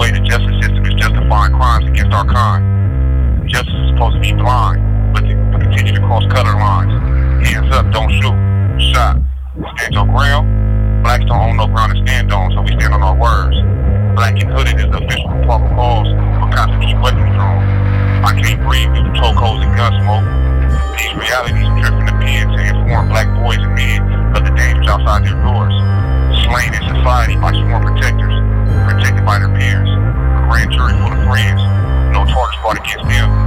way the justice system is justifying crimes against our kind. Justice is supposed to be blind, but continue to cross color lines. Hands up, don't shoot. Shot. Stand your ground. Blacks don't own no ground to stand on, so we stand on our words. Black and Hooded is the official proper cause for cops to keep weapons drawn. I can't breathe due to chokeholds and gun smoke. These realities are drifting the pen to inform black boys and men of the dangers outside their doors. Slain in society by sworn protectors, protected by their peers. A grand jury full of friends, no charges brought against them.